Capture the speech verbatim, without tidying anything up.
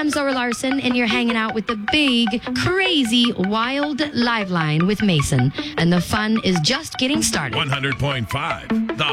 I'm Zoe Larson, and you're hanging out with the big, crazy, wild live line with Mason. And the fun is just getting started. one hundred point five. The